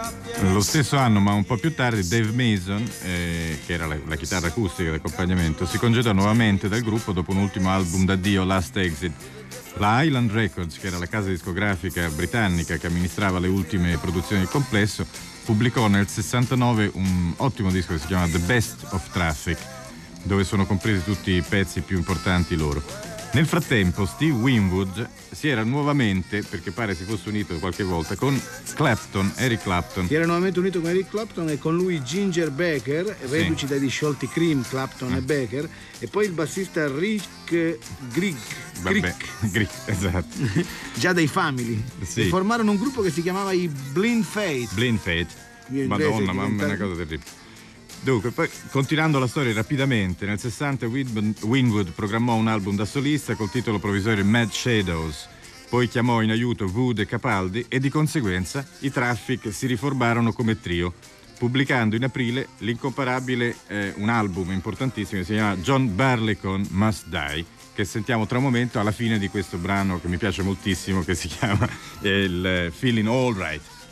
Lo stesso anno, ma un po' più tardi, Dave Mason, che era la chitarra acustica di accompagnamento, si congedò nuovamente dal gruppo dopo un ultimo album d'addio, Last Exit. La Island Records, che era la casa discografica britannica che amministrava le ultime produzioni del complesso, pubblicò nel 69 un ottimo disco che si chiama The Best of Traffic, dove sono compresi tutti i pezzi più importanti loro. Nel frattempo Steve Winwood si era nuovamente, perché pare si fosse unito qualche volta, con Eric Clapton. Si era nuovamente unito con Eric Clapton e con lui Ginger Baker, reduci dai disciolti Cream, Clapton e Baker, e poi il bassista Rick Grigg, esatto. già dei Family. Sì. E formarono un gruppo che si chiamava i Blind Faith. Madonna, mamma, è una cosa terribile. Dunque, poi continuando la storia rapidamente, nel 60 Winwood programmò un album da solista col titolo provvisorio Mad Shadows, poi chiamò in aiuto Wood e Capaldi e di conseguenza i Traffic si riformarono come trio, pubblicando in aprile l'incomparabile un album importantissimo che si chiama John Barleycorn Must Die, che sentiamo tra un momento alla fine di questo brano che mi piace moltissimo, che si chiama il Feeling All Right.